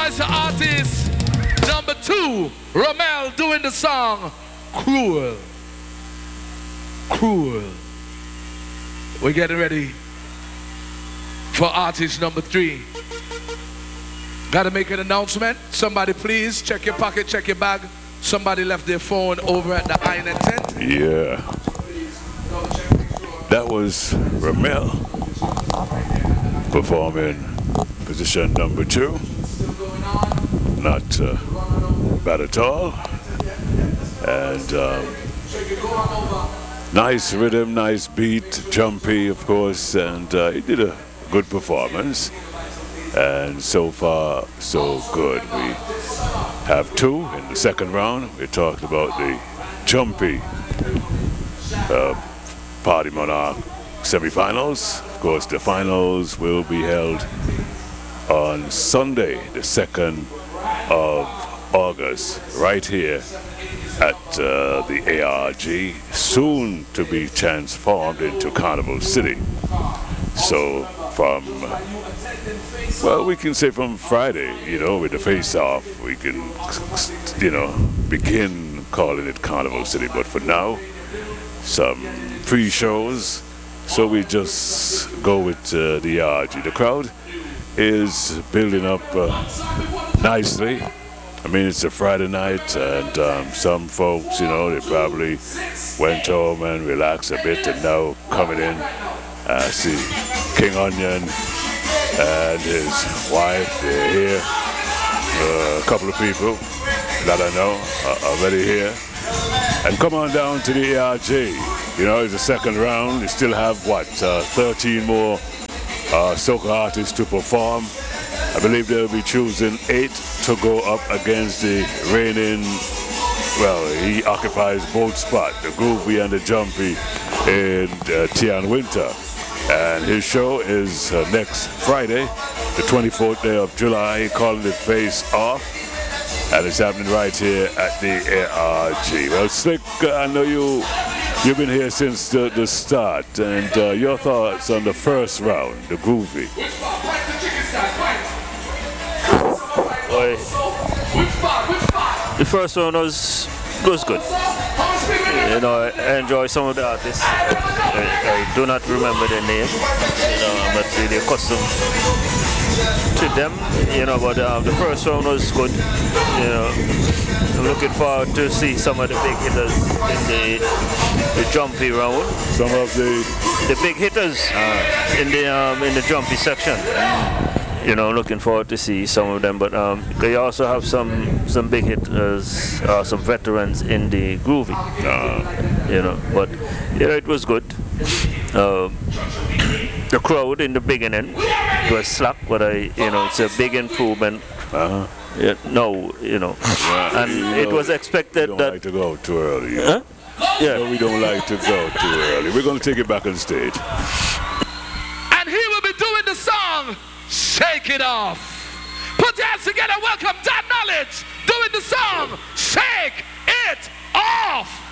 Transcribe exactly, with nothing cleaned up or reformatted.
is the artist number two, Romel, doing the song Cruel. Cruel. We're getting ready for artist number three. Gotta make an announcement. Somebody please check your pocket, check your bag. Somebody left their phone over at the Iron Tent. Yeah. That was Romel performing position number two. Not uh, bad at all. And um, nice rhythm, nice beat, jumpy, of course, and uh, he did a good performance. And so far, so good. We have two in the second round. We talked about the jumpy uh, Party Monarch semifinals. Of course, the finals will be held on Sunday, the second of August, right here at uh, the A R G, soon to be transformed into Carnival City. So from, well, we can say from Friday, you know, with the face-off, we can, you know, begin calling it Carnival City. But for now, some free shows, so we just go with uh, the A R G. The crowd is building up uh, nicely. I mean, it's a Friday night, and um, some folks, you know, they probably went home and relaxed a bit, and now coming in, I uh, see King Onion and his wife, they're here. Uh, a couple of people that I know are already here. And come on down to the A R G. You know, it's the second round. You still have, what, uh, thirteen more uh, soca artists to perform. I believe they'll be choosing eight to go up against the reigning, well, he occupies both spots, the Groovy and the Jumpy in uh, Tian Winter. And his show is uh, next Friday, the twenty-fourth day of July, calling it Face Off. And it's happening right here at the A R G. Well, Slick, uh, I know you, you've been here since the, the start, and uh, your thoughts on the first round, the Groovy. Boy, the first one was, was good. You know, I enjoy some of the artists. I, I do not remember their names, you know, but really accustomed to them, you know, but um, the first round was good. You know, I'm looking forward to see some of the big hitters in the, the jumpy round. Some of the the big hitters uh, in the um, in the jumpy section. You know, looking forward to see some of them, but um, they also have some some big hitters, uh, some veterans in the groovy. Uh, you know, but yeah, it was good. Uh, the crowd in the beginning was slack, but I, you know, it's a big improvement. Uh-huh. Yeah, no, you know, yeah, and you it know, was expected we don't that. Like to go too early. Huh? Yeah, no, we don't like to go too early. We're going to take it back on stage. And he will be doing the song Shake It Off. Put your hands together, welcome Dan Knowledge doing the song Shake It Off.